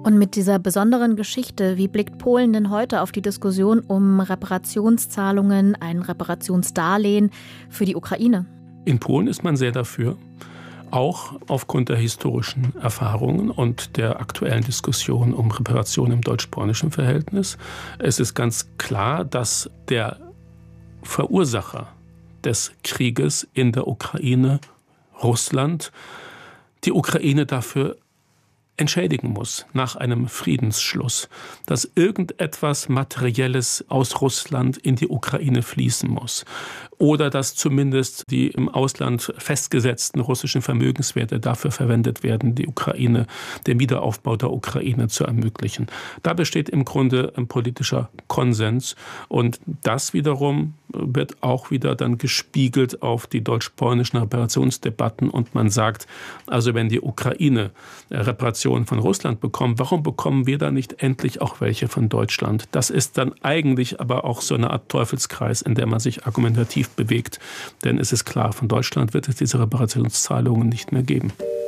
Und mit dieser besonderen Geschichte, wie blickt Polen denn heute auf die Diskussion um Reparationszahlungen, ein Reparationsdarlehen für die Ukraine? In Polen ist man sehr dafür, auch aufgrund der historischen Erfahrungen und der aktuellen Diskussion um Reparation im deutsch-polnischen Verhältnis. Es ist ganz klar, dass der Verursacher des Krieges in der Ukraine, Russland, die Ukraine dafür entschädigen muss nach einem Friedensschluss, dass irgendetwas Materielles aus Russland in die Ukraine fließen muss oder dass zumindest die im Ausland festgesetzten russischen Vermögenswerte dafür verwendet werden, die Ukraine, den Wiederaufbau der Ukraine zu ermöglichen. Da besteht im Grunde ein politischer Konsens und das wiederum wird auch wieder dann gespiegelt auf die deutsch-polnischen Reparationsdebatten und man sagt, also wenn die Ukraine Reparationen von Russland bekommt, warum bekommen wir da nicht endlich auch welche von Deutschland? Das ist dann eigentlich aber auch so eine Art Teufelskreis, in der man sich argumentativ bewegt, denn es ist klar, von Deutschland wird es diese Reparationszahlungen nicht mehr geben.